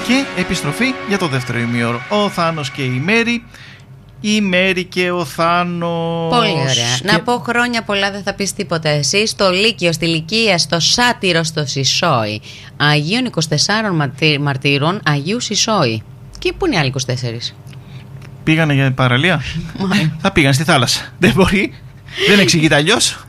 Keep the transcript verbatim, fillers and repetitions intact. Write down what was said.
Και επιστροφή για το δεύτερο ημίωρο. Ο Θάνος και η Μέρη. Η Μέρη και ο Θάνος. Πολύ ωραία. Και... Να πω χρόνια πολλά, δεν θα πεις τίποτα εσύ. Στο Λύκειο, στη Λυκία, στο Σάτυρο, στο Σισόι. Αγίων είκοσι τεσσάρων μαρτύρων Αγίου Σισόι. Και πού είναι οι άλλοι είκοσι τέσσερις? Πήγανε για παραλία. Θα πήγαν στη θάλασσα. Δεν μπορεί. Δεν εξηγείται αλλιώς.